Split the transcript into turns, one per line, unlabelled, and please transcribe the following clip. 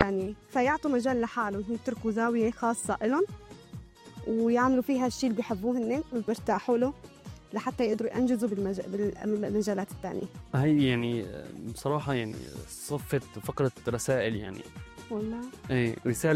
تانية، فيعطوا مجال لحالهم، يتركوا زاوية خاصة إلهم ويعملوا فيها الشيء اللي بيحبوه هن وبيرتاحوا له لحتى يقدروا ينجزوا بالمجالات التانية.
هي يعني بصراحة يعني صفت فقرة رسائل يعني.
والله
ايه رسالة